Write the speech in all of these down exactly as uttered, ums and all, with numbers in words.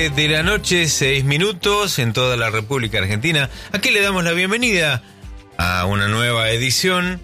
De la noche, seis minutos en toda la República Argentina. Aquí le damos la bienvenida a una nueva edición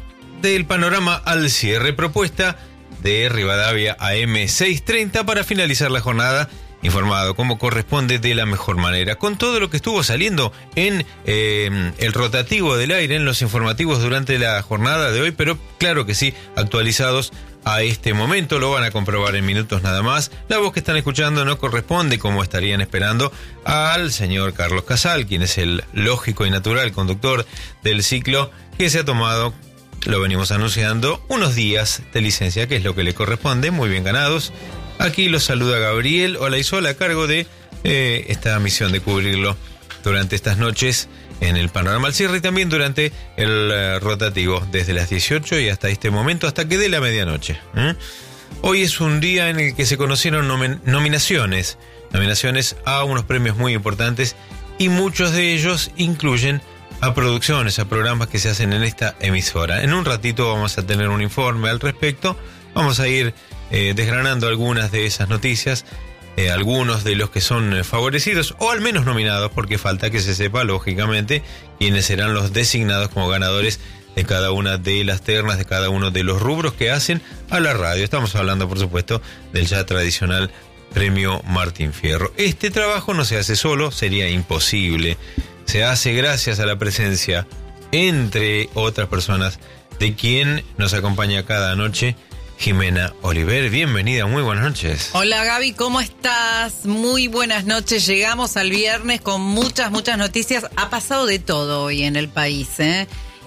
del Panorama al Cierre, propuesta de Rivadavia A M seiscientos treinta para finalizar la jornada informado como corresponde de la mejor manera, con todo lo que estuvo saliendo en eh, el rotativo del aire, en los informativos durante la jornada de hoy, pero claro que sí, actualizados a este momento, lo van a comprobar en minutos nada más. La voz que están escuchando no corresponde, como estarían esperando, al señor Carlos Casal, quien es el lógico y natural conductor del ciclo que se ha tomado, lo venimos anunciando, unos días de licencia, que es lo que le corresponde, muy bien ganados. Aquí los saluda Gabriel Olaizola a cargo de eh, esta misión de cubrirlo durante estas noches en el Panorama al Cierre y también durante el uh, rotativo desde las dieciocho y hasta este momento, hasta que dé la medianoche. ¿eh? Hoy es un día en el que se conocieron nomen- nominaciones, nominaciones a unos premios muy importantes y muchos de ellos incluyen a producciones, a programas que se hacen en esta emisora. En un ratito vamos a tener un informe al respecto, vamos a ir eh, desgranando algunas de esas noticias. Eh, algunos de los que son eh, favorecidos o al menos nominados, porque falta que se sepa lógicamente quiénes serán los designados como ganadores de cada una de las ternas, de cada uno de los rubros que hacen a la radio. Estamos hablando por supuesto del ya tradicional premio Martín Fierro. Este trabajo no se hace solo, sería imposible. Se hace gracias a la presencia, entre otras personas, de quien nos acompaña cada noche, Jimena Oliver. Bienvenida, muy buenas noches. Hola Gaby, ¿cómo estás? Muy buenas noches, llegamos al viernes con muchas, muchas noticias. Ha pasado de todo hoy en el país, ¿eh?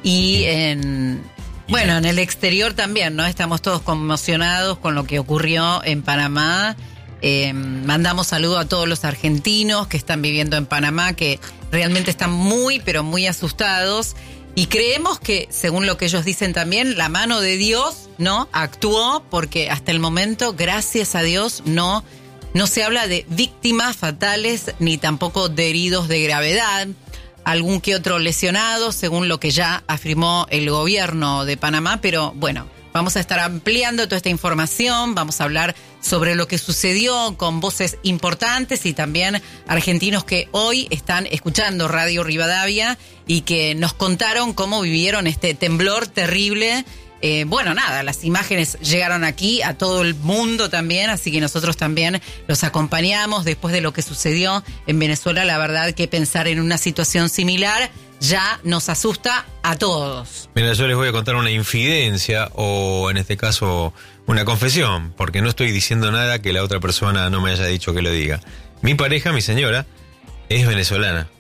Y en, bueno, en el exterior también, ¿no? Estamos todos conmocionados con lo que ocurrió en Panamá. Eh, mandamos saludos a todos los argentinos que están viviendo en Panamá, que realmente están muy, pero muy asustados. Y creemos que, según lo que ellos dicen también, la mano de Dios, ¿no?, actuó, porque hasta el momento, gracias a Dios, no, no se habla de víctimas fatales ni tampoco de heridos de gravedad. Algún que otro lesionado, según lo que ya afirmó el gobierno de Panamá, pero bueno, vamos a estar ampliando toda esta información, vamos a hablar sobre lo que sucedió con voces importantes y también argentinos que hoy están escuchando Radio Rivadavia y que nos contaron cómo vivieron este temblor terrible. Eh, bueno, nada, las imágenes llegaron aquí a todo el mundo también, así que nosotros también los acompañamos después de lo que sucedió en Venezuela. La verdad que pensar en una situación similar ya nos asusta a todos. Mira, yo les voy a contar una infidencia o en este caso una confesión, porque no estoy diciendo nada que la otra persona no me haya dicho que lo diga. Mi pareja, mi señora, es venezolana.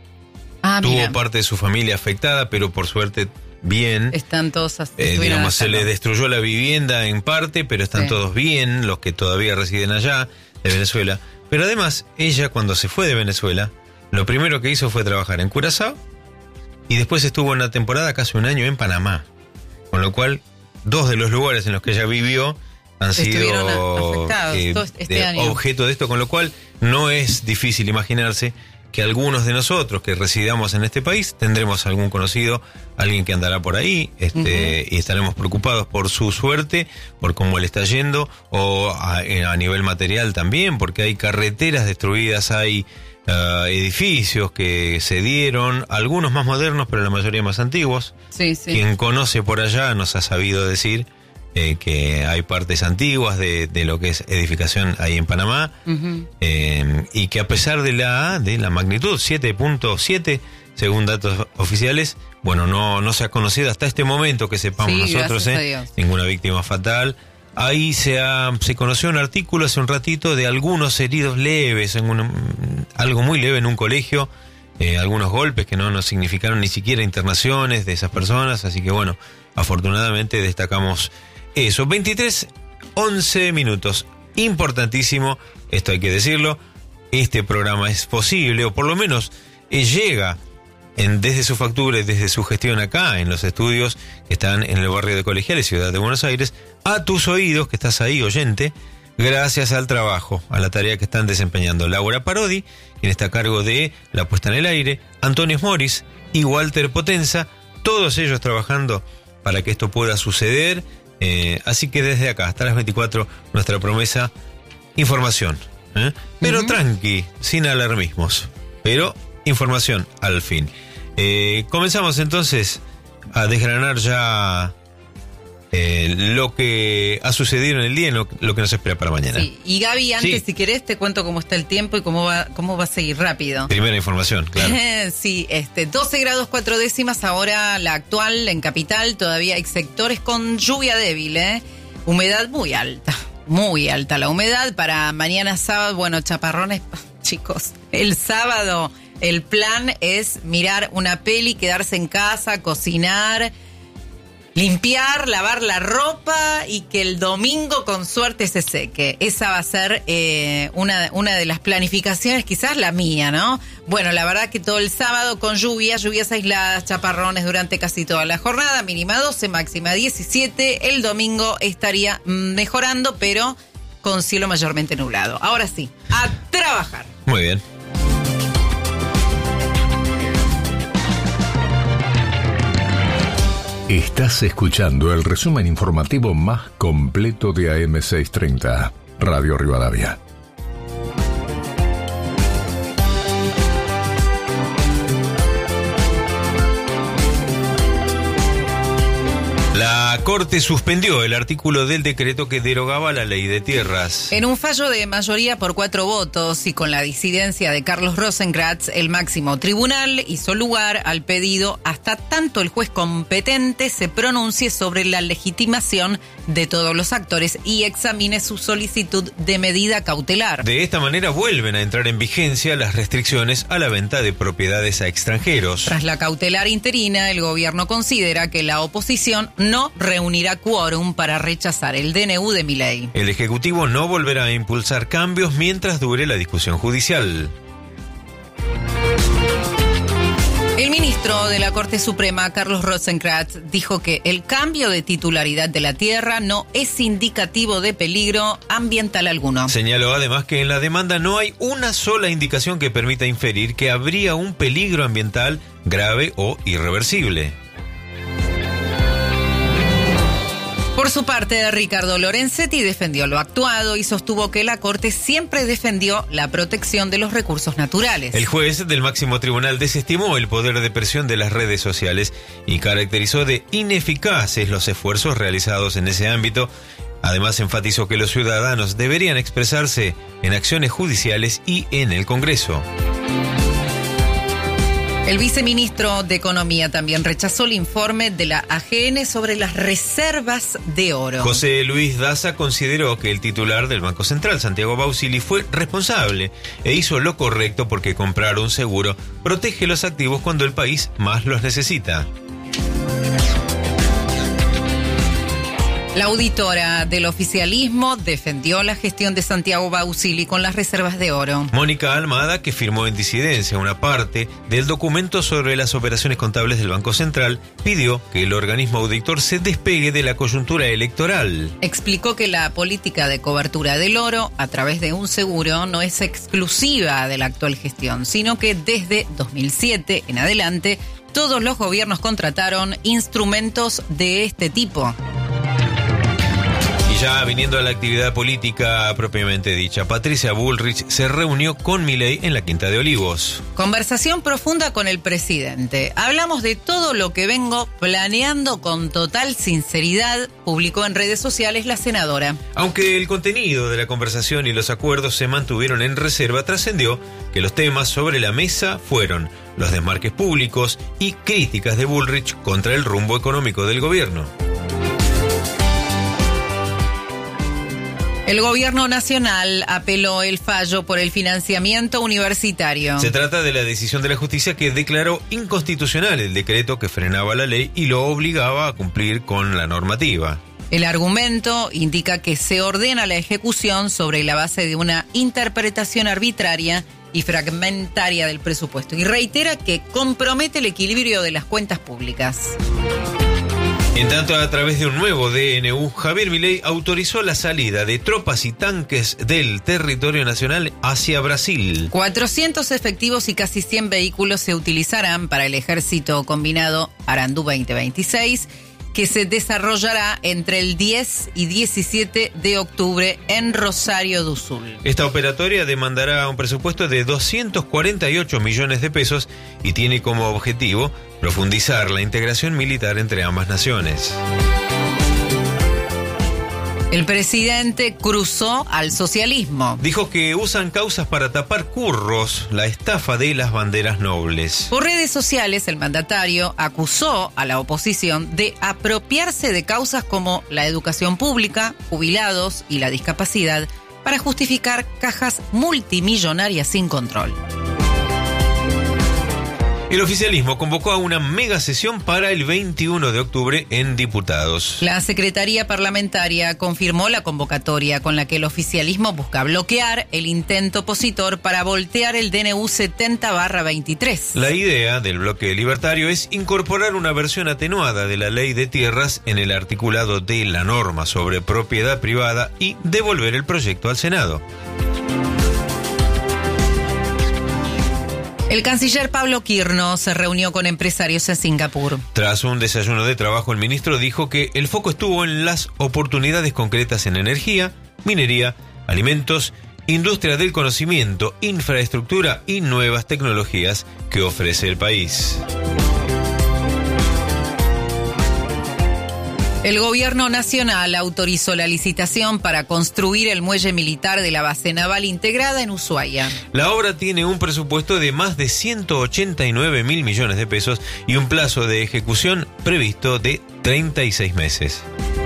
Ah, Tuvo mira. parte de su familia afectada, pero por suerte bien. Están todos así. Eh, digamos, se le destruyó la vivienda en parte, pero están Sí. todos bien, los que todavía residen allá, de Venezuela. Pero además, ella cuando se fue de Venezuela, lo primero que hizo fue trabajar en Curazao y después estuvo una temporada, casi un año, en Panamá. Con lo cual, dos de los lugares en los que ella vivió han Estuvieron sido afectados eh, todo este de año. objeto de esto, con lo cual no es difícil imaginarse que algunos de nosotros que residamos en este país tendremos algún conocido, alguien que andará por ahí, este, uh-huh. y estaremos preocupados por su suerte, por cómo le está yendo, o a, a nivel material también, porque hay carreteras destruidas, hay uh, edificios que se dieron, algunos más modernos, pero la mayoría más antiguos. Sí, sí. Quien conoce por allá nos ha sabido decir Eh, que hay partes antiguas de, de lo que es edificación ahí en Panamá, uh-huh. eh, y que a pesar de la de la magnitud siete punto siete, según datos oficiales, bueno, no, no se ha conocido hasta este momento que sepamos sí, nosotros eh, ninguna víctima fatal. Ahí se ha, se conoció un artículo hace un ratito de algunos heridos leves, en un, algo muy leve en un colegio, eh, algunos golpes que no nos significaron ni siquiera internaciones de esas personas, así que bueno, afortunadamente destacamos eso. Veintitrés, once minutos. Importantísimo, esto hay que decirlo. Este programa es posible, o por lo menos eh, llega en, desde su factura y desde su gestión acá, en los estudios que están en el barrio de Colegiales, Ciudad de Buenos Aires, a tus oídos, que estás ahí, oyente, gracias al trabajo, a la tarea que están desempeñando Laura Parodi, quien está a cargo de la puesta en el aire, Antonio Moris y Walter Potenza, todos ellos trabajando para que esto pueda suceder. Eh, así que desde acá hasta las veinticuatro, nuestra promesa, información. ¿eh? Pero Uh-huh. tranqui, sin alarmismos. Pero información al fin. Eh, comenzamos entonces a desgranar ya eh, lo que ha sucedido en el día y lo, lo que nos espera para mañana. Sí. Y Gaby, antes, Sí. si querés, te cuento cómo está el tiempo y cómo va, cómo va a seguir rápido. Primera información, claro. Sí, este, doce grados cuatro décimas ahora la actual en Capital. Todavía hay sectores con lluvia débil, ¿eh? Humedad muy alta, muy alta la humedad. Para mañana sábado, bueno, chaparrones, chicos. El sábado el plan es mirar una peli, quedarse en casa, cocinar, limpiar, lavar la ropa y que el domingo con suerte se seque. Esa va a ser eh, una, una de las planificaciones, quizás la mía, ¿no? Bueno, la verdad que todo el sábado con lluvia, lluvias aisladas, chaparrones durante casi toda la jornada, mínima doce, máxima diecisiete. El domingo estaría mejorando, pero con cielo mayormente nublado. Ahora sí, a trabajar. Muy bien. Estás escuchando el resumen informativo más completo de A M seiscientos treinta, Radio Rivadavia. La Corte suspendió el artículo del decreto que derogaba la ley de tierras. En un fallo de mayoría por cuatro votos y con la disidencia de Carlos Rosenkrantz, el máximo tribunal hizo lugar al pedido hasta tanto el juez competente se pronuncie sobre la legitimación de todos los actores y examine su solicitud de medida cautelar. De esta manera vuelven a entrar en vigencia las restricciones a la venta de propiedades a extranjeros. Tras la cautelar interina, el gobierno considera que la oposición no reunirá quórum para rechazar el D N U de Milei. El Ejecutivo no volverá a impulsar cambios mientras dure la discusión judicial. El ministro de la Corte Suprema, Carlos Rosenkrantz, dijo que el cambio de titularidad de la tierra no es indicativo de peligro ambiental alguno. Señaló además que en la demanda no hay una sola indicación que permita inferir que habría un peligro ambiental grave o irreversible. Por su parte, Ricardo Lorenzetti defendió lo actuado y sostuvo que la Corte siempre defendió la protección de los recursos naturales. El juez del máximo tribunal desestimó el poder de presión de las redes sociales y caracterizó de ineficaces los esfuerzos realizados en ese ámbito. Además, enfatizó que los ciudadanos deberían expresarse en acciones judiciales y en el Congreso. El viceministro de Economía también rechazó el informe de la A G N sobre las reservas de oro. José Luis Daza consideró que el titular del Banco Central, Santiago Bausili, fue responsable e hizo lo correcto porque comprar un seguro protege los activos cuando el país más los necesita. La auditora del oficialismo defendió la gestión de Santiago Bausili con las reservas de oro. Mónica Almada, que firmó en disidencia una parte del documento sobre las operaciones contables del Banco Central, pidió que el organismo auditor se despegue de la coyuntura electoral. Explicó que la política de cobertura del oro a través de un seguro no es exclusiva de la actual gestión, sino que desde dos mil siete en adelante todos los gobiernos contrataron instrumentos de este tipo. Y ya viniendo a la actividad política propiamente dicha, Patricia Bullrich se reunió con Milei en la Quinta de Olivos. Conversación profunda con el presidente. Hablamos de todo lo que vengo planeando con total sinceridad, publicó en redes sociales la senadora. Aunque el contenido de la conversación y los acuerdos se mantuvieron en reserva, trascendió que los temas sobre la mesa fueron los desmarques públicos y críticas de Bullrich contra el rumbo económico del gobierno. El gobierno nacional apeló el fallo por el financiamiento universitario. Se trata de la decisión de la justicia que declaró inconstitucional el decreto que frenaba la ley y lo obligaba a cumplir con la normativa. El argumento indica que se ordena la ejecución sobre la base de una interpretación arbitraria y fragmentaria del presupuesto y reitera que compromete el equilibrio de las cuentas públicas. En tanto, a través de un nuevo D N U, Javier Milei autorizó la salida de tropas y tanques del territorio nacional hacia Brasil. cuatrocientos efectivos y casi cien vehículos se utilizarán para el ejército combinado Arandú veinte veintiséis, que se desarrollará entre el diez y diecisiete de octubre en Rosario do Sul. Esta operatoria demandará un presupuesto de doscientos cuarenta y ocho millones de pesos y tiene como objetivo profundizar la integración militar entre ambas naciones. El presidente cruzó al socialismo. Dijo que usan causas para tapar curros, la estafa de las banderas nobles. Por redes sociales, el mandatario acusó a la oposición de apropiarse de causas como la educación pública, jubilados y la discapacidad para justificar cajas multimillonarias sin control. El oficialismo convocó a una mega sesión para el veintiuno de octubre en Diputados. La Secretaría Parlamentaria confirmó la convocatoria con la que el oficialismo busca bloquear el intento opositor para voltear el D N U setenta barra veintitrés. La idea del bloque libertario es incorporar una versión atenuada de la ley de tierras en el articulado de la norma sobre propiedad privada y devolver el proyecto al Senado. El canciller Pablo Quirno se reunió con empresarios en Singapur. Tras un desayuno de trabajo, el ministro dijo que el foco estuvo en las oportunidades concretas en energía, minería, alimentos, industria del conocimiento, infraestructura y nuevas tecnologías que ofrece el país. El gobierno nacional autorizó la licitación para construir el muelle militar de la base naval integrada en Ushuaia. La obra tiene un presupuesto de más de ciento ochenta y nueve mil millones de pesos y un plazo de ejecución previsto de treinta y seis meses.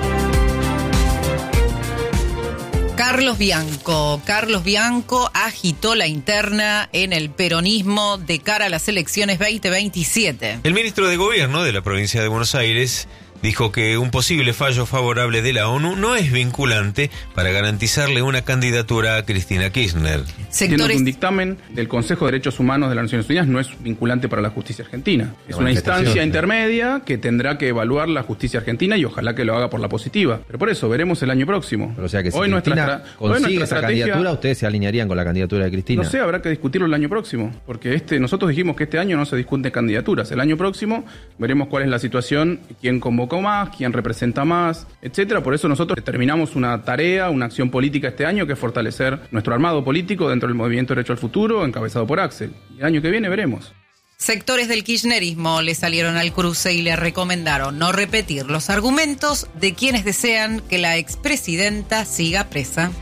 Carlos Bianco. Carlos Bianco agitó la interna en el peronismo de cara a las elecciones veinte veintisiete. El ministro de Gobierno de la provincia de Buenos Aires dijo que un posible fallo favorable de la ONU no es vinculante para garantizarle una candidatura a Cristina Kirchner. Entiendo que un dictamen del Consejo de Derechos Humanos de las Naciones Unidas no es vinculante para la justicia argentina. Es una instancia intermedia que tendrá que evaluar la justicia argentina y ojalá que lo haga por la positiva. Pero por eso, veremos el año próximo. Pero o sea que si hoy Cristina nuestra, consigue hoy nuestra esa estrategia, candidatura, ¿ustedes se alinearían con la candidatura de Cristina? No sé, habrá que discutirlo el año próximo. Porque este nosotros dijimos que este año no se discuten candidaturas. El año próximo veremos cuál es la situación, quién convocó más, quién representa más, etcétera. Por eso nosotros determinamos una tarea, una acción política este año, que es fortalecer nuestro armado político dentro del Movimiento Derecho al Futuro, encabezado por Axel. Y el año que viene veremos. Sectores del kirchnerismo le salieron al cruce y le recomendaron no repetir los argumentos de quienes desean que la expresidenta siga presa.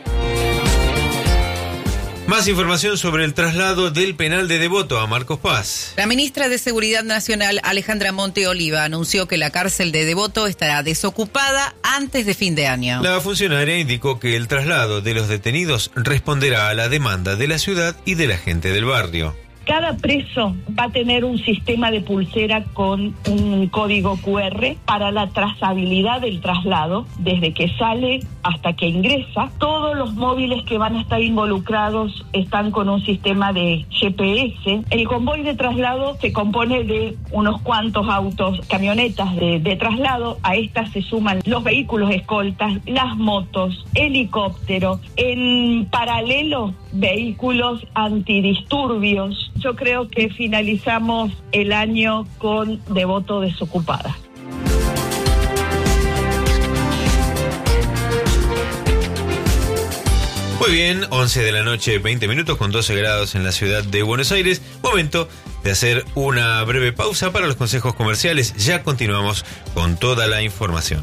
Más información sobre el traslado del penal de Devoto a Marcos Paz. La ministra de Seguridad Nacional, Alejandra Monte Oliva, anunció que la cárcel de Devoto estará desocupada antes de fin de año. La funcionaria indicó que el traslado de los detenidos responderá a la demanda de la ciudad y de la gente del barrio. Cada preso va a tener un sistema de pulsera con un código cu erre para la trazabilidad del traslado, desde que sale hasta que ingresa. Todos los móviles que van a estar involucrados están con un sistema de ge pe ese. El convoy de traslado se compone de unos cuantos autos, camionetas de, de traslado. A estas se suman los vehículos escoltas, las motos, helicópteros. En paralelo, vehículos antidisturbios. Yo creo que finalizamos el año con Devoto desocupada. Muy bien, once de la noche, veinte minutos con doce grados en la ciudad de Buenos Aires. Momento de hacer una breve pausa para los consejos comerciales. Ya continuamos con toda la información.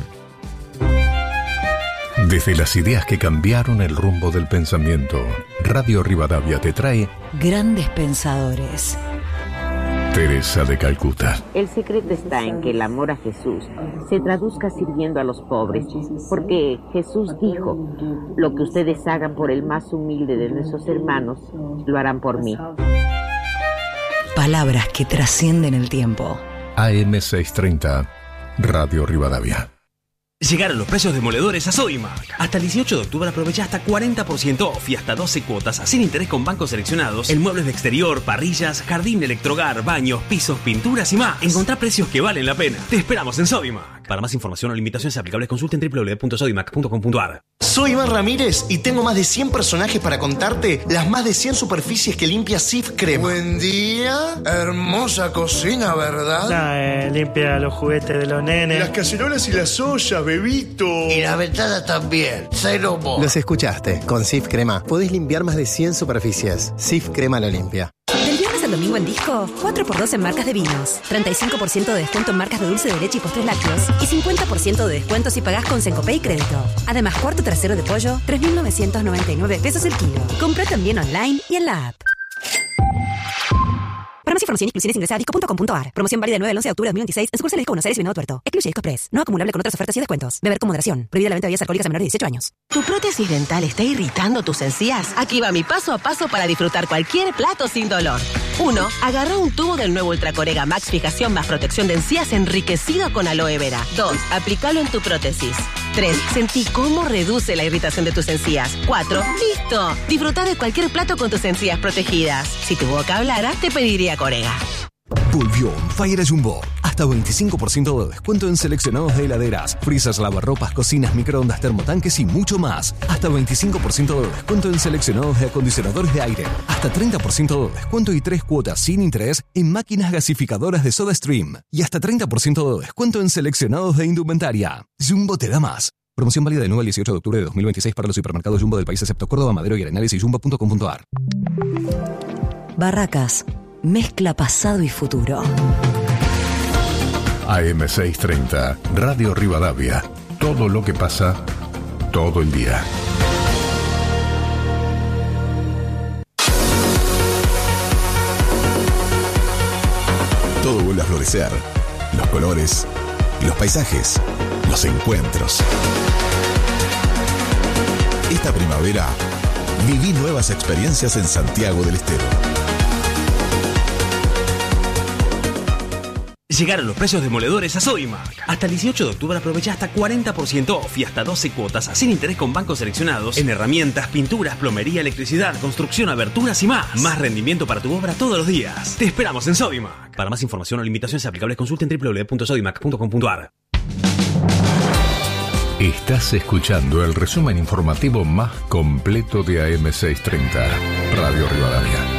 Desde las ideas que cambiaron el rumbo del pensamiento, Radio Rivadavia te trae Grandes Pensadores. Teresa de Calcuta. El secreto está en que el amor a Jesús se traduzca sirviendo a los pobres, porque Jesús dijo: lo que ustedes hagan por el más humilde de nuestros hermanos, lo harán por mí. Palabras que trascienden el tiempo. A eme seiscientos treinta, Radio Rivadavia. Llegaron los precios demoledores a Sodimac. Hasta el dieciocho de octubre aprovecha hasta cuarenta por ciento off y hasta doce cuotas sin interés con bancos seleccionados en muebles de exterior, parrillas, jardín, electrogar, baños, pisos, pinturas y más. Encontrá precios que valen la pena. Te esperamos en Sodimac. Para más información o limitaciones aplicables, consulten doble u doble u doble u punto sodimac punto com punto a r. Soy Iván Ramírez y tengo más de cien personajes para contarte las más de cien superficies que limpia Sif Crema. Buen día, hermosa cocina, ¿verdad? Nah, eh, limpia los juguetes de los nenes. Las cacerolas y las ollas, bebito. Y la ventana también, cero mo. Los escuchaste, con Sif Crema podés limpiar más de cien superficies. Sif Crema lo limpia. Del viernes al domingo en Disco, cuatro por dos en marcas de vinos, treinta y cinco por ciento de descuento en marcas de dulce de leche y postres lácteos y cincuenta por ciento de descuento si pagás con Sencopay y crédito. Además, cuarto trasero de pollo, tres mil novecientos noventa y nueve pesos el kilo. Compra también online y en la app. Para más información y exclusiones ingresa a disco punto com punto a r. Promoción válida del nueve al once de octubre de dos mil veintiséis en sucursales Disco Buenos Aires y Venado Tuerto. Excluye Disco Express. No acumulable con otras ofertas y descuentos. Beber con moderación. Prohibida la venta de bebidas alcohólicas a menores de dieciocho años. ¿Tu prótesis dental está irritando tus encías? Aquí va mi paso a paso para disfrutar cualquier plato sin dolor. uno. Agarra un tubo del nuevo Ultracorega Max Fijación más protección de encías enriquecido con aloe vera. dos. Aplícalo en tu prótesis. tres. Sentí cómo reduce la irritación de tus encías. cuatro. ¡Listo! Disfruta de cualquier plato con tus encías protegidas. Si tu boca hablara, te pediría Corega. Volvió Fire Jumbo. Hasta veinticinco por ciento de descuento en seleccionados de heladeras, freezers, lavarropas, cocinas, microondas, termotanques y mucho más. Hasta veinticinco por ciento de descuento en seleccionados de acondicionadores de aire. Hasta treinta por ciento de descuento y tres cuotas sin interés en máquinas gasificadoras de SodaStream. Y hasta treinta por ciento de descuento en seleccionados de indumentaria. Jumbo te da más. Promoción válida del nueve al dieciocho de octubre de dos mil veintiséis para los supermercados Jumbo del país excepto Córdoba, Madero y Arenales y jumbo punto com punto a r. Barracas. Mezcla pasado y futuro. A M seiscientos treinta, Radio Rivadavia. Todo lo que pasa, todo el día. Todo vuelve a florecer. Los colores, los paisajes, los encuentros. Esta primavera, viví nuevas experiencias en Santiago del Estero. Llegaron los precios demoledores a Sodimac. Hasta el dieciocho de octubre aprovecha hasta cuarenta por ciento off y hasta doce cuotas sin interés con bancos seleccionados en herramientas, pinturas, plomería, electricidad, construcción, aberturas y más. Más rendimiento para tu obra todos los días. Te esperamos en Sodimac. Para más información o limitaciones aplicables, consulten doble u doble u doble u punto sodimac punto com punto a r. Estás escuchando el resumen informativo más completo de A M seiscientos treinta, Radio Rivadavia.